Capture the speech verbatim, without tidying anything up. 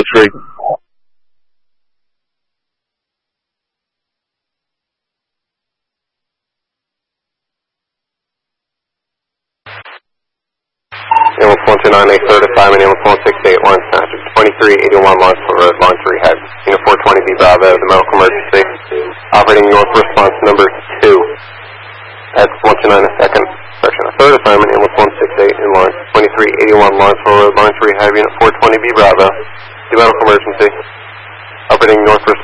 oh three. Ambulance one two nine eight, third assignment, ambulance one six eight, line snatcher, twenty-three eighty-one Lawrenceville Road, line three, head. Unit four twenty B Bravo, the medical emergency. Operating north response number two. That's one two nine a second. Section of third assignment, ambulance one six eight in line twenty-three eighty-one Lawrenceville Road, line three, head. Unit four twenty B Bravo, the medical emergency. Operating north response.